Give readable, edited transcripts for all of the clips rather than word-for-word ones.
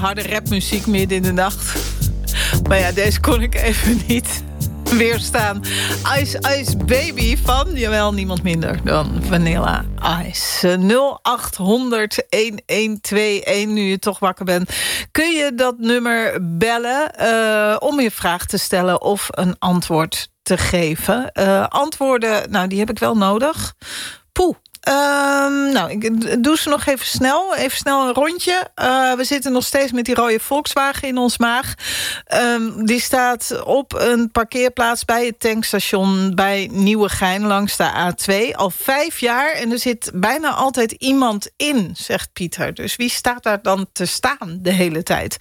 Harde rapmuziek midden in de nacht. Maar ja, deze kon ik even niet weerstaan. Ice Ice Baby van, jawel, niemand minder dan Vanilla Ice. 0800-1121, nu je toch wakker bent. Kun je dat nummer bellen om je vraag te stellen of een antwoord te geven? Antwoorden, nou, die heb ik wel nodig. Poeh. Ik doe ze nog even snel. Even snel een rondje. We zitten nog steeds met die rode Volkswagen in ons maag. Die staat op een parkeerplaats bij het tankstation bij Nieuwegein langs de A2. Al 5 jaar en er zit bijna altijd iemand in, zegt Pieter. Dus wie staat daar dan te staan de hele tijd?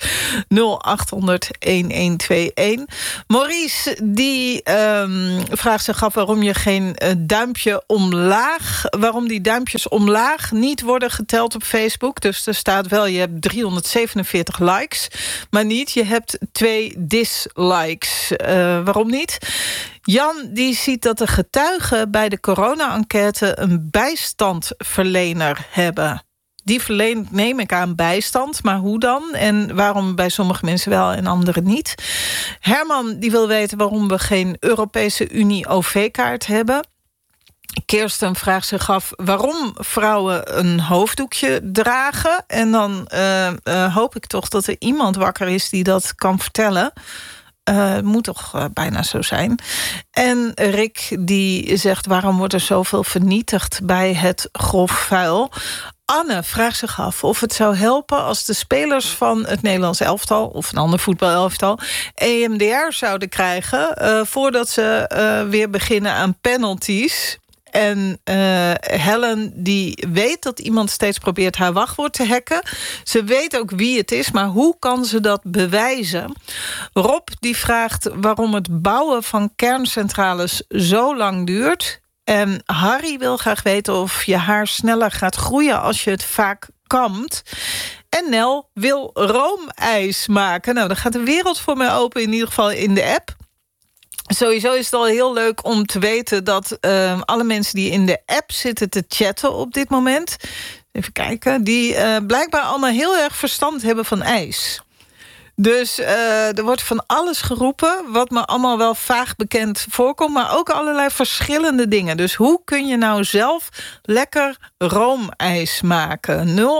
0800-1121. Maurice, die vraagt zich af waarom je geen duimpje omlaag... waarom die duimpjes omlaag niet worden geteld op Facebook. Dus er staat wel, je hebt 347 likes, maar niet, je hebt 2 dislikes. Waarom niet? Jan, die ziet dat de getuigen bij de corona-enquête een bijstandverlener hebben. Die verleent, neem ik aan, bijstand, maar hoe dan? En waarom bij sommige mensen wel en anderen niet? Herman, die wil weten waarom we geen Europese Unie OV-kaart hebben. Kirsten vraagt zich af waarom vrouwen een hoofddoekje dragen. En dan hoop ik toch dat er iemand wakker is die dat kan vertellen. Het moet toch bijna zo zijn. En Rick die zegt waarom wordt er zoveel vernietigd bij het grof vuil. Anne vraagt zich af of het zou helpen als de spelers van het Nederlands elftal of een ander voetbalelftal EMDR zouden krijgen voordat ze weer beginnen aan penalties. En Helen die weet dat iemand steeds probeert haar wachtwoord te hacken. Ze weet ook wie het is, maar hoe kan ze dat bewijzen? Rob die vraagt waarom het bouwen van kerncentrales zo lang duurt. En Harry wil graag weten of je haar sneller gaat groeien als je het vaak kammt. En Nel wil roomijs maken. Nou, dan gaat de wereld voor mij open, in ieder geval in de app. Sowieso is het al heel leuk om te weten dat alle mensen die in de app zitten te chatten op dit moment, even kijken, die blijkbaar allemaal heel erg verstand hebben van ijs. Dus er wordt van alles geroepen, wat me allemaal wel vaag bekend voorkomt, maar ook allerlei verschillende dingen. Dus hoe kun je nou zelf lekker roomijs maken? 0800-1121.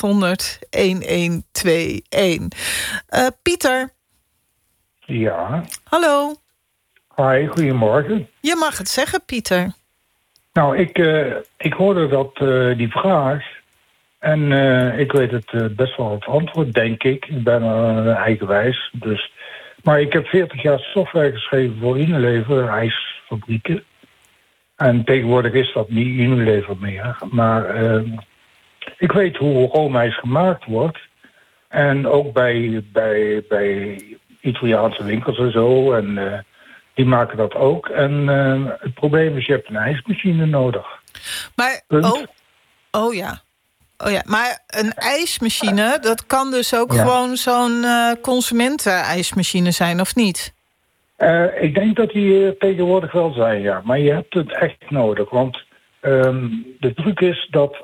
Pieter. Ja. Hallo. Hi, goedemorgen. Je mag het zeggen, Pieter. Nou, ik hoorde dat die vraag. En ik weet het best wel het antwoord, denk ik. Ik ben eigenwijs. Dus. Maar ik heb 40 jaar software geschreven voor Unilever, ijsfabrieken. En tegenwoordig is dat niet Unilever meer. Maar ik weet hoe roomijs gemaakt wordt. En ook bij Italiaanse winkels en zo. En die maken dat ook. En het probleem is, je hebt een ijsmachine nodig. Maar, ja. Maar een ijsmachine, dat kan dus ook gewoon zo'n consumenten-ijsmachine zijn, of niet? Ik denk dat die tegenwoordig wel zijn, ja. Maar je hebt het echt nodig. Want de truc is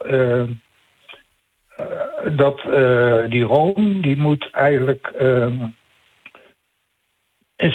dat die room, die moet eigenlijk in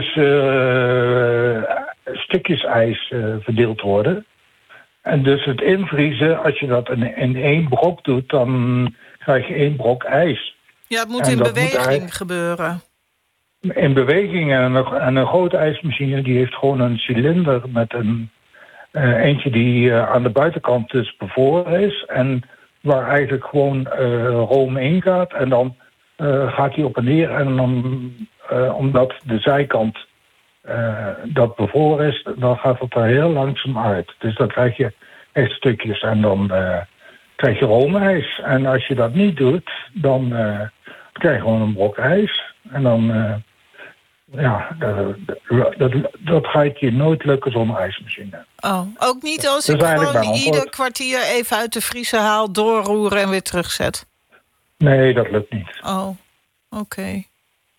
stukjes ijs verdeeld worden. En dus het invriezen, als je dat in 1 brok doet, dan krijg je 1 brok ijs. Ja, het moet in beweging gebeuren. In beweging. En een grote ijsmachine die heeft gewoon een cilinder met eentje die aan de buitenkant dus bevroren is. En waar eigenlijk gewoon room in gaat. En dan gaat hij op en neer. En dan, omdat de zijkant dat bevroren is, dan gaat het er heel langzaam uit. Dus dan krijg je echt stukjes en dan krijg je roomijs. En als je dat niet doet, dan krijg je gewoon een brok ijs. En dan, dat gaat je nooit lukken zonder ijsmachine. Oh, ook niet als ik gewoon ieder kwartier even uit de vriezer haal, doorroeren en weer terugzet? Nee, dat lukt niet. Oh, oké.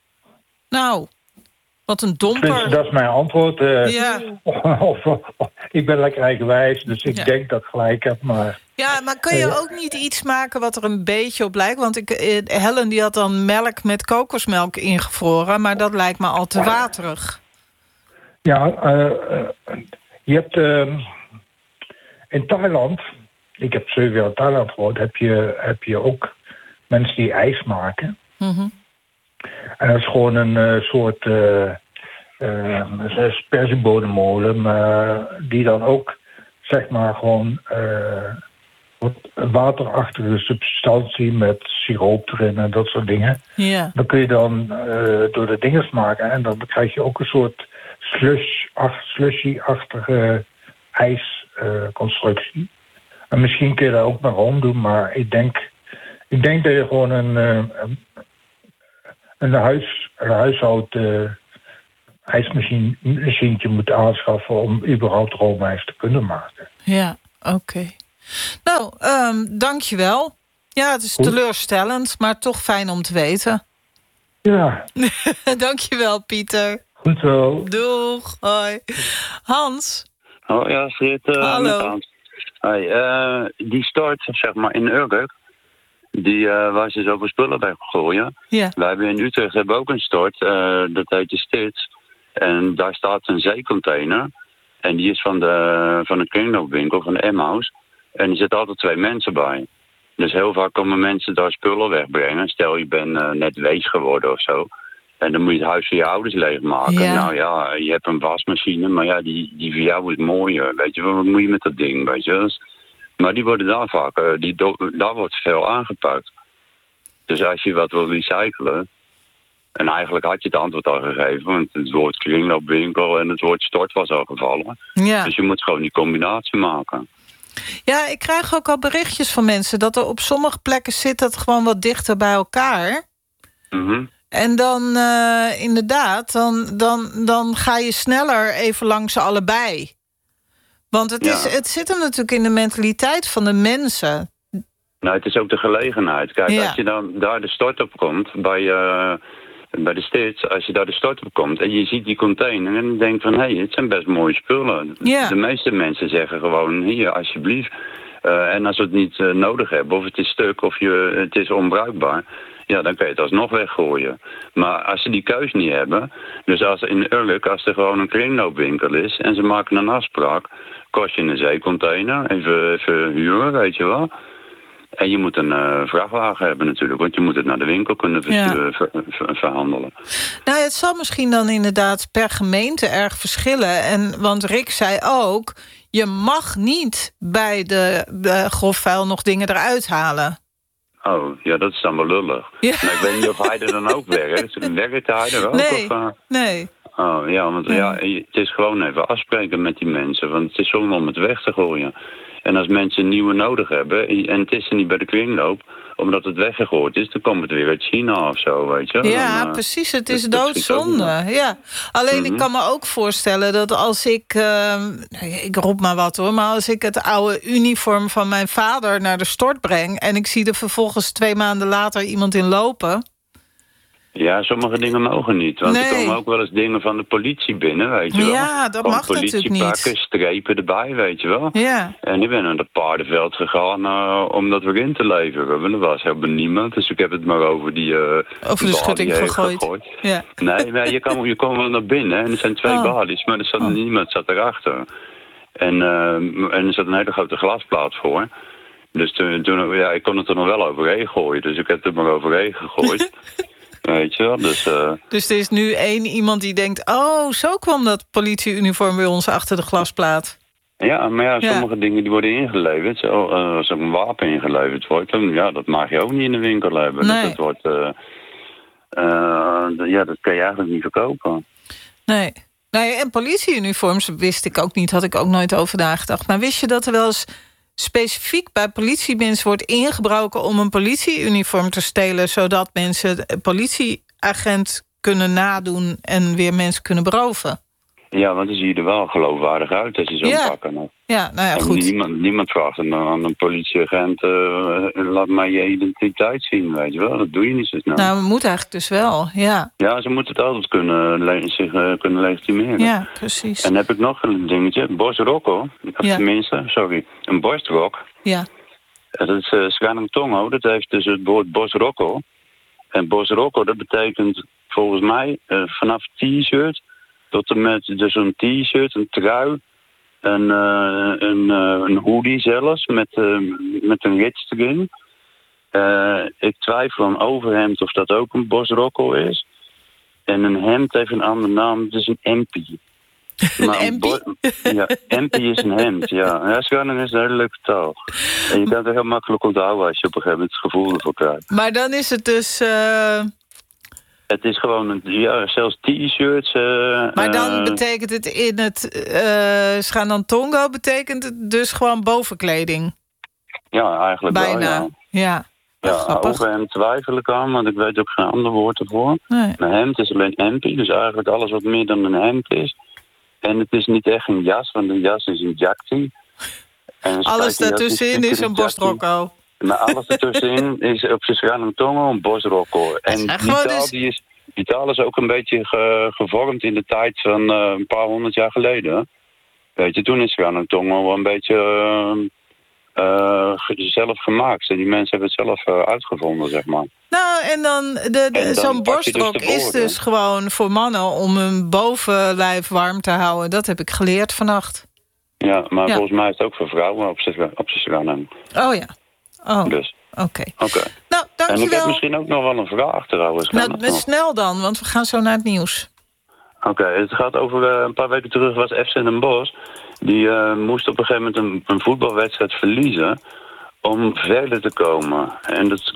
Nou, wat een domper. Dus dat is mijn antwoord. ik ben lekker eigenwijs, dus ik denk dat ik gelijk heb, maar... Ja, maar kun je ook niet iets maken wat er een beetje op lijkt? Want Helen die had dan melk met kokosmelk ingevroren, maar dat lijkt me al te waterig. Ja, je hebt in Thailand, ik heb 7 jaar in Thailand gewoond, heb je ook mensen die ijs maken. Mm-hmm. En dat is gewoon een soort sperziebodemmolen, die dan ook, zeg maar, gewoon waterachtige substantie met siroop erin en dat soort dingen. Ja. Dan kun je dan door de dinges maken en dan krijg je ook een soort slushy-achtige ijsconstructie. En misschien kun je daar ook maar om doen, maar ik denk dat je gewoon een huishoud ijsmachientje moet aanschaffen om überhaupt roomijs te kunnen maken. Ja, oké. Nou, dankjewel. Ja, het is teleurstellend, maar toch fijn om te weten. Ja. Dankjewel, Pieter. Goed zo. Doeg, hoi. Hans. Oh ja, Frit. Hallo. Hey, die start, zeg maar, in Urk, waar ze zoveel spullen weggooien. Ja. Wij hebben in Utrecht ook een stort, dat heet de Stits. En daar staat een zeecontainer. En die is van de kringloopwinkel, van de Emmaus. En er zitten altijd 2 mensen bij. Dus heel vaak komen mensen daar spullen wegbrengen. Stel, je bent net wees geworden of zo. En dan moet je het huis van je ouders leegmaken. Ja. Nou ja, je hebt een wasmachine, maar ja, die van jou is mooier. Weet je, wat moet je met dat ding, weet je? Dus, maar die worden daar vaak, daar wordt veel aangepakt. Dus als je wat wil recyclen... En eigenlijk had je het antwoord al gegeven, want het woord kringloopwinkel en het woord stort was al gevallen. Ja. Dus je moet gewoon die combinatie maken. Ja, ik krijg ook al berichtjes van mensen dat er op sommige plekken zit dat gewoon wat dichter bij elkaar. Mm-hmm. En dan inderdaad, dan ga je sneller even langs ze allebei. Want het zit hem natuurlijk in de mentaliteit van de mensen. Nou, het is ook de gelegenheid. Kijk, als je dan daar de stort op komt bij de Stits, als je daar de stort op komt en je ziet die container en je denkt van, hé, het zijn best mooie spullen. Ja. De meeste mensen zeggen gewoon, hier, alsjeblieft. En als we het niet nodig hebben, of het is stuk, of het is onbruikbaar, ja, dan kun je het alsnog weggooien. Maar als ze die keus niet hebben, dus als in Urk, als er gewoon een kringloopwinkel is en ze maken een afspraak, kost je een zeecontainer, even huren, weet je wel. En je moet een vrachtwagen hebben natuurlijk, want je moet het naar de winkel kunnen verhandelen. Nou, het zal misschien dan inderdaad per gemeente erg verschillen. Want Rick zei ook, je mag niet bij de grofvuil nog dingen eruit halen. Oh, ja, dat is dan wel lullig. Ja. Maar ik weet niet of hij er dan ook werkt. Werkt hij er ook? Nee, of, nee. Oh, ja, want ja, het is gewoon even afspreken met die mensen. Want het is zonde om het weg te gooien. En als mensen nieuwe nodig hebben, en het is er niet bij de kringloop, omdat het weggegooid is, dan komt het weer uit China of zo, weet je. Ja, precies, het is doodzonde. Ja. Alleen ik kan me ook voorstellen dat als ik roep maar wat hoor, maar als ik het oude uniform van mijn vader naar de stort breng en ik zie er vervolgens 2 maanden later iemand in lopen. Ja, sommige dingen mogen niet. Want er komen ook wel eens dingen van de politie binnen, weet je wel. Ja, dat mag natuurlijk niet. Politiepakken, strepen erbij, weet je wel. Ja. En ik ben naar het paardenveld gegaan om dat weer in te leveren. Er was helemaal niemand, dus ik heb het maar over die over de schutting gegooid. Ja. Nee, je komt wel naar binnen en er zijn 2 balies, maar niemand zat erachter. En er zat een hele grote glasplaat voor. Dus toen ik kon het er nog wel overheen gooien, dus ik heb het er maar overheen gegooid. Weet je wel, dus er is nu 1 iemand die denkt, oh, zo kwam dat politieuniform bij ons achter de glasplaat. Ja, maar sommige dingen die worden ingeleverd. Zo, als er een wapen ingeleverd wordt, dan dat mag je ook niet in de winkel hebben. Nee. Dat wordt, dat kan je eigenlijk niet verkopen. Nee. En politieuniforms wist ik ook niet, had ik ook nooit over nagedacht. Maar wist je dat er wel eens specifiek bij politiemensen wordt ingebroken om een politieuniform te stelen, zodat mensen een politieagent kunnen nadoen en weer mensen kunnen beroven? Ja, want dan zie je er wel geloofwaardig uit als je zo'n pak aan hebt. Ja, nou ja, en goed. Niemand vraagt aan een politieagent... laat maar je identiteit zien, weet je wel. Dat doe je niet zo snel. Nou, we moeten eigenlijk dus wel, ja. Ja, ze moeten het altijd kunnen legitimeren. Ja, precies. En dan heb ik nog een dingetje. Bosrocco. Tenminste, sorry. Een borstrok. Ja. Dat is Sranang Tongo. Dat heeft dus het woord Bosrocco. En Bosrocco, dat betekent volgens mij vanaf t-shirt... tot en met dus een t-shirt, een trui... een hoodie zelfs, met een rits erin. Ik twijfel aan overhemd of dat ook een Bosrocco is. En een hemd heeft een andere naam, het is een empie. Een empie? Ja, empie is een hemd, ja. Ja, Sranang is een hele leuke taal. En je kan het heel makkelijk onthouden als je op een gegeven moment het gevoel ervoor krijgt. Maar dan is het dus... Het is gewoon, zelfs t-shirts... maar dan betekent het in het Sranang Tongo... betekent het dus gewoon bovenkleding? Ja, eigenlijk bijna. wel, ja. Ja, overhemd twijfel ik aan, want ik weet ook geen ander woord ervoor. Nee. Een hemd is alleen empie, dus eigenlijk alles wat meer dan een hemd is. En het is niet echt een jas, want een jas is een jaktie. Alles daartussenin is een Bosrocco. Maar alles ertussenin is op zijn Sranang Tongo een Bosrocco. En die taal is ook een beetje gevormd in de tijd van een paar 100 jaar geleden. Weet je, toen is Sranang Tongo wel een beetje zelf gemaakt. En die mensen hebben het zelf uitgevonden, zeg maar. Nou, en dan zo'n borstrok is dus gewoon voor mannen om hun bovenlijf warm te houden. Dat heb ik geleerd vannacht. Ja, maar volgens mij is het ook voor vrouwen op zijn Sranang. Oh ja. Oh, dus. Oké. Nou, dankjewel. En ik heb misschien ook nog wel een vraag trouwens. Nou, snel dan, want we gaan zo naar het nieuws. Oké, het gaat over een paar weken terug was FC Den Bosch. Die moest op een gegeven moment een voetbalwedstrijd verliezen om verder te komen. En dat,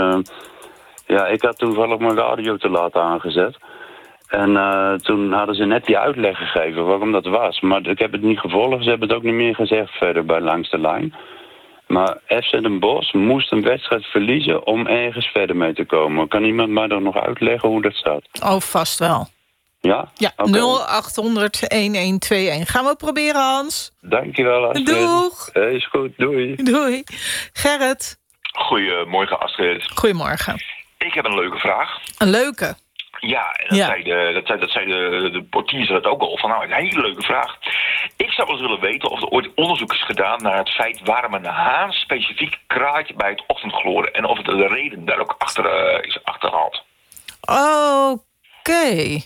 ik had toevallig mijn radio te laat aangezet. En toen hadden ze net die uitleg gegeven waarom dat was. Maar ik heb het niet gevolgd, ze hebben het ook niet meer gezegd verder bij Langs de Lijn. Maar FC Den Bosch moest een wedstrijd verliezen om ergens verder mee te komen. Kan iemand mij dan nog uitleggen hoe dat staat? Oh, vast wel. Ja? Ja, okay. 0800-1121. Gaan we proberen, Hans? Dankjewel, Astrid. Doeg. Is goed, doei. Doei. Gerrit. Goedemorgen, Astrid. Goedemorgen. Ik heb een leuke vraag. Een leuke? Ja, dat zei de portier dat ook al. Van, nou, een hele leuke vraag. Ik zou wel eens willen weten of er ooit onderzoek is gedaan naar het feit waarom een haan specifiek kraait bij het ochtendgloren. En of de reden daar ook achter is achterhaald. Oké.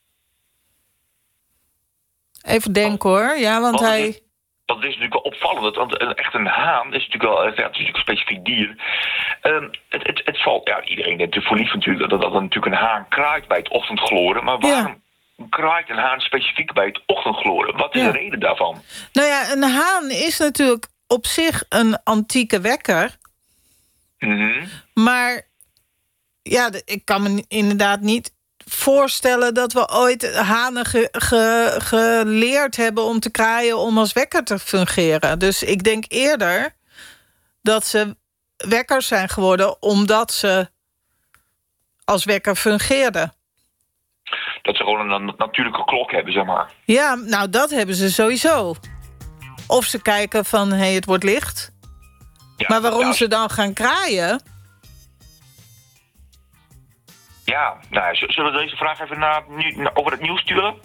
Even denken hoor. Ja, want hij... Dat is natuurlijk wel opvallend, want echt een haan is natuurlijk wel het is natuurlijk een specifiek dier. Het valt, iedereen heeft er voor lief natuurlijk dat natuurlijk een haan kraait bij het ochtendgloren. Maar waarom kraait een haan specifiek bij het ochtendgloren? Wat is de reden daarvan? Nou ja, een haan is natuurlijk op zich een antieke wekker. Mm-hmm. Maar ja, ik kan me inderdaad niet voorstellen dat we ooit hanen geleerd hebben om te kraaien om als wekker te fungeren. Dus ik denk eerder dat ze wekkers zijn geworden omdat ze als wekker fungeerden. Dat ze gewoon een natuurlijke klok hebben, zeg maar. Ja, nou dat hebben ze sowieso. Of ze kijken van, het wordt licht. Ja, maar waarom ze dan gaan kraaien? Ja, nou, zullen we deze vraag even over het nieuws sturen?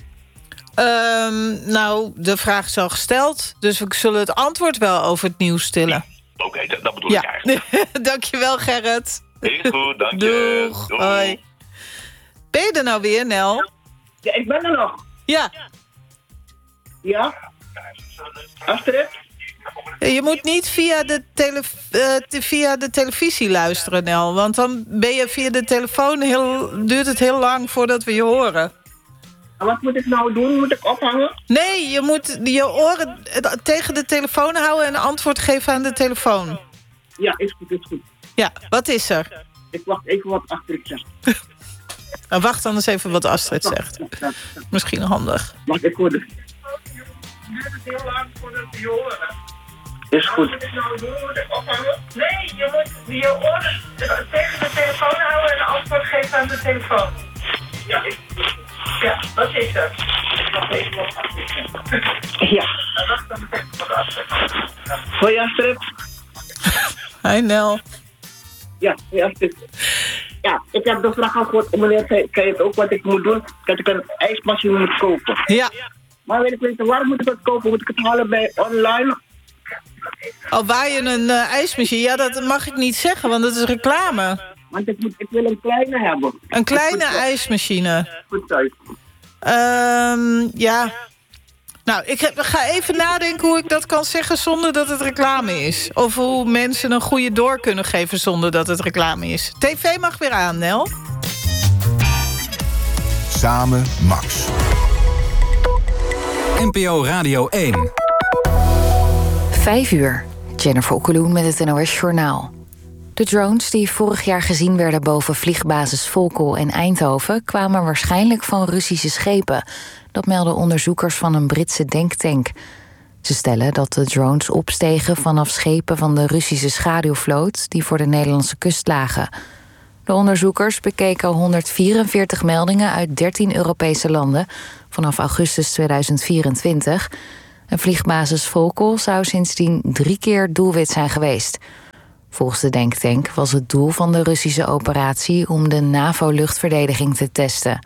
Nou, de vraag is al gesteld. Dus we zullen het antwoord wel over het nieuws stellen. Oké, dat bedoel ik eigenlijk. Dankjewel, Gerrit. Heel goed, dank je. Doeg. Hoi. Ben je er nou weer, Nel? Ja, ik ben er nog. Ja. Ja? Astrid? Je moet niet via de televisie luisteren, Nel. Want dan ben je via de telefoon duurt het heel lang voordat we je horen. En wat moet ik nou doen? Moet ik ophangen? Nee, je moet je oren tegen de telefoon houden en een antwoord geven aan de telefoon. Ja, is goed. Ja, wat is er? Ik wacht even wat Astrid zegt. Nou, wacht anders even wat Astrid zegt. Misschien handig. Wacht, ik hoor het. Het duurt heel lang voordat we je horen. Is goed. Wat moet ik nou doen? Moet ik ophangen? Nee, je moet je oren tegen de telefoon houden en een antwoord geven aan de telefoon. Ja, is goed. Ja, wat is er? Ja. Hoi Astrid. Hi Nel. Ja, Astrid. Ja, ik heb de vraag al gehoord. Meneer, kan je het ook wat ik moet doen? Dat ik een ijsmachine moet kopen. Ja. Maar wil ik weten, waar moet ik het kopen? Moet ik het halen bij online? Al waar je een ijsmachine... Ja, dat mag ik niet zeggen, want dat is reclame. Want ik wil een kleine hebben. Een kleine ijsmachine. Goed thuis. Ja. Nou, ik ga even nadenken hoe ik dat kan zeggen zonder dat het reclame is. Of hoe mensen een goede door kunnen geven zonder dat het reclame is. TV mag weer aan, Nel. Samen Max. NPO Radio 1. 5 uur. Jennifer Okkeloen met het NOS Journaal. De drones die vorig jaar gezien werden boven vliegbasis Volkel en Eindhoven kwamen waarschijnlijk van Russische schepen. Dat melden onderzoekers van een Britse denktank. Ze stellen dat de drones opstegen vanaf schepen van de Russische schaduwvloot die voor de Nederlandse kust lagen. De onderzoekers bekeken 144 meldingen uit 13 Europese landen vanaf augustus 2024. Een vliegbasis Volkel zou sindsdien 3 keer doelwit zijn geweest. Volgens de denktank was het doel van de Russische operatie om de NAVO-luchtverdediging te testen.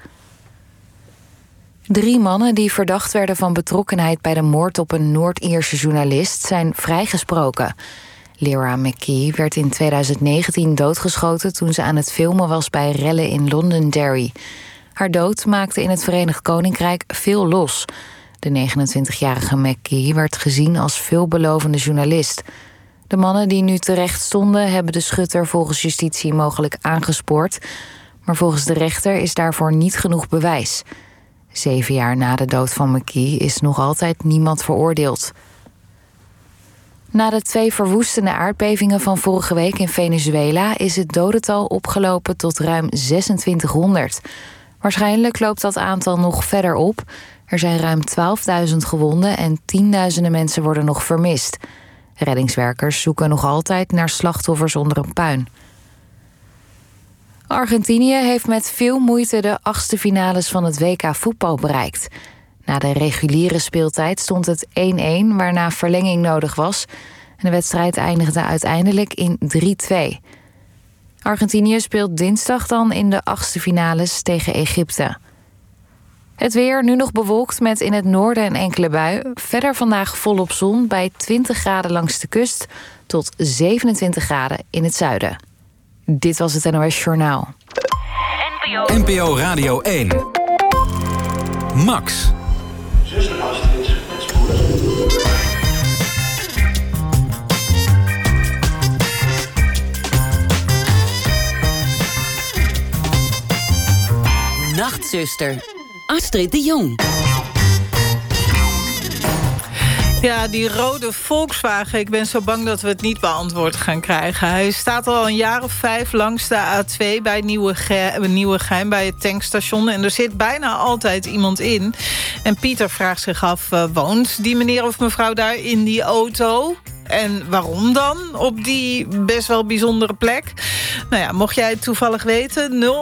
3 mannen die verdacht werden van betrokkenheid bij de moord op een Noord-Ierse journalist zijn vrijgesproken. Lyra McKee werd in 2019 doodgeschoten toen ze aan het filmen was bij rellen in Londonderry. Haar dood maakte in het Verenigd Koninkrijk veel los. De 29-jarige McKee werd gezien als veelbelovende journalist. De mannen die nu terecht stonden hebben de schutter volgens justitie mogelijk aangespoord. Maar volgens de rechter is daarvoor niet genoeg bewijs. 7 jaar na de dood van McKee is nog altijd niemand veroordeeld. Na de 2 verwoestende aardbevingen van vorige week in Venezuela is het dodental opgelopen tot ruim 2600. Waarschijnlijk loopt dat aantal nog verder op. Er zijn ruim 12.000 gewonden en tienduizenden mensen worden nog vermist. Reddingswerkers zoeken nog altijd naar slachtoffers onder een puin. Argentinië heeft met veel moeite de 8e finales van het WK voetbal bereikt. Na de reguliere speeltijd stond het 1-1, waarna verlenging nodig was. En de wedstrijd eindigde uiteindelijk in 3-2. Argentinië speelt dinsdag dan in de 8e finales tegen Egypte. Het weer nu nog bewolkt met in het noorden een enkele bui. Verder vandaag volop zon bij 20 graden langs de kust tot 27 graden in het zuiden. Dit was het NOS Journaal. NPO Radio 1. Max. Nachtzuster, Astrid de Jong. Ja, die rode Volkswagen, ik ben zo bang dat we het niet beantwoord gaan krijgen. Hij staat al een jaar of 5 langs de A2 bij Nieuwegein, bij het tankstation. En er zit bijna altijd iemand in. En Pieter vraagt zich af, woont die meneer of mevrouw daar in die auto? En waarom dan op die best wel bijzondere plek? Nou ja, mocht jij het toevallig weten, 0800-1121.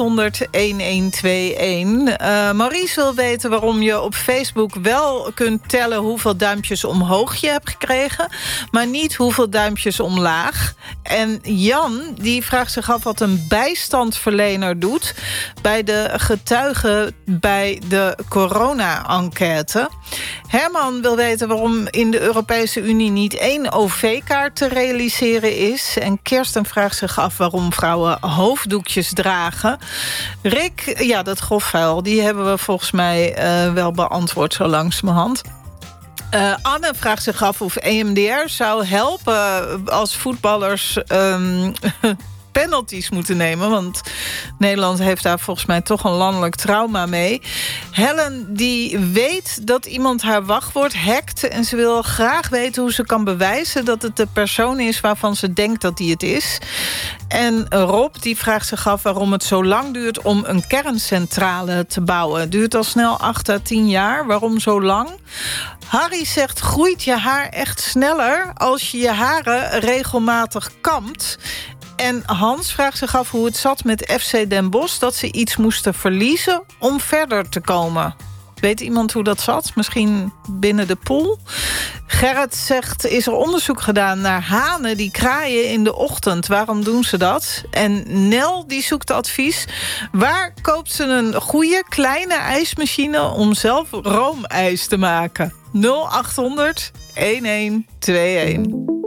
Maurice wil weten waarom je op Facebook wel kunt tellen hoeveel duimpjes omhoog je hebt gekregen, maar niet hoeveel duimpjes omlaag. En Jan, die vraagt zich af wat een bijstandverlener doet bij de getuigen bij de corona-enquête. Herman wil weten waarom in de Europese Unie niet 1 OV-kaart te realiseren is. En Kirsten vraagt zich af waarom vrouwen hoofddoekjes dragen. Rick, ja, dat grofvuil, die hebben we volgens mij wel beantwoord zo langzamerhand. Anne vraagt zich af of EMDR zou helpen als voetballers penalties moeten nemen, want Nederland heeft daar volgens mij toch een landelijk trauma mee. Helen die weet dat iemand haar wachtwoord hackt en ze wil graag weten hoe ze kan bewijzen dat het de persoon is waarvan ze denkt dat die het is. En Rob die vraagt zich af waarom het zo lang duurt om een kerncentrale te bouwen. Het duurt al snel 8 à 10 jaar. Waarom zo lang? Harry zegt, groeit je haar echt sneller als je je haren regelmatig kampt? En Hans vraagt zich af hoe het zat met FC Den Bosch, dat ze iets moesten verliezen om verder te komen. Weet iemand hoe dat zat? Misschien binnen de pool? Gerrit zegt, is er onderzoek gedaan naar hanen die kraaien in de ochtend? Waarom doen ze dat? En Nel die zoekt advies. Waar koopt ze een goede kleine ijsmachine om zelf roomijs te maken? 0800 1121.